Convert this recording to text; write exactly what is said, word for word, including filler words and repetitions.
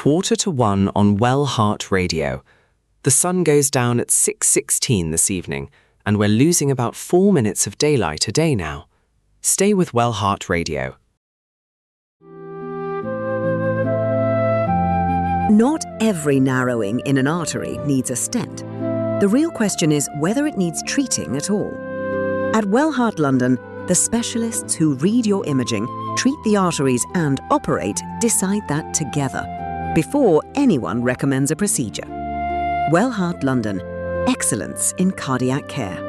quarter to one on Wellheart Radio. The sun goes down at six sixteen this evening, and we're losing about four minutes of daylight a day now. Stay with Wellheart Radio. Not every narrowing in an artery needs a stent. The real question is whether it needs treating at all. At Wellheart London, the specialists who read your imaging, treat the arteries and operate decide that together, before anyone recommends a procedure. Wellheart London, excellence in cardiac care.